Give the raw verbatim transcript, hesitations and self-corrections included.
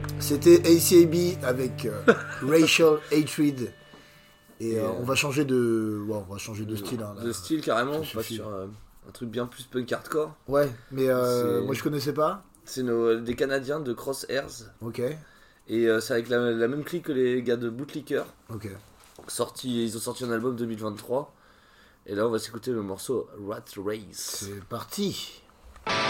C'était A C A B avec euh, Racial Hatred. Et, Et euh, euh, on va changer de, ouais, on va changer de style. Hein, là. De style carrément, on Ça passe suffit. sur euh, un truc bien plus punk hardcore. Ouais, mais euh, C'est- moi je connaissais pas. C'est nos, des Canadiens de Crosshairs. Ok, Et euh, c'est avec la, la même clique que les gars de Bootlicker. ok. Sorti, ils ont sorti un album deux mille vingt-trois. Et là, on va s'écouter le morceau Rat Race. C'est parti.